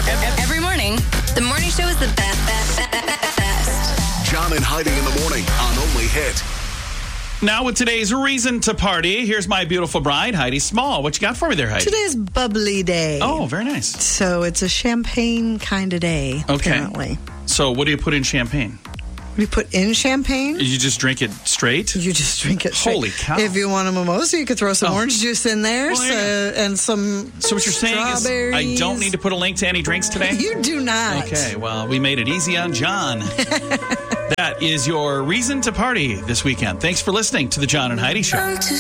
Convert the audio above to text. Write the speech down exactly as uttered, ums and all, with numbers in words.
Every morning, the morning show is the best, best, best, best. John and Heidi in the morning on Only Hit. Now with today's reason to party, here's my beautiful bride, Heidi Small. What you got for me there, Heidi? Today's bubbly day. Oh, very nice. So it's a champagne kind of day, Okay. apparently. So what do you put in champagne? We put in champagne. You just drink it straight? You just drink it straight. Holy cow. If you want a mimosa, you could throw some Oh. orange juice in there, Well, so, there and some So what you're saying is I don't need to put a link to any drinks today? You do not. Okay, well, we made it easy on John. That is your reason to party this weekend. Thanks for listening to the John and Heidi Show.